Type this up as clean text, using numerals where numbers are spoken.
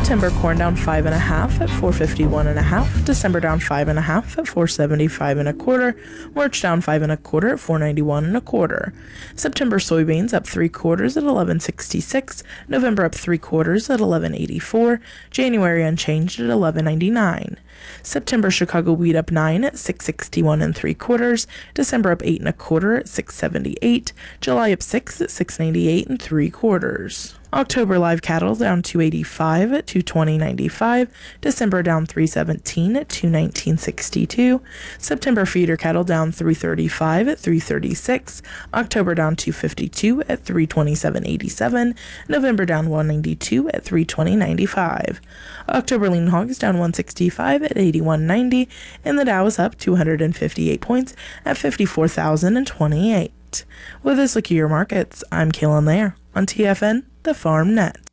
September corn down 5.5 at $451.5. December down 5.5 at $475.25. March down 5.25 at $491.25. September soybeans up 3/4 at $11.66. November up 3/4 at $11.84. January unchanged at $11.99. September Chicago wheat up 9 at $6.61 3/4. December up 8.25 at $6.78. July up 6 at $6.98 3/4. October live cattle down 285 at $220.95. December down 317 at $219.62. September feeder cattle down 335 at $336. October down 252 at $327.87. November down 192 at $320.95. October lean hogs down 165 at $81.90, and the Dow is up 258 points at 54,028. With this look at your markets, I'm Kaylin Lair on TFN, the Farm Net.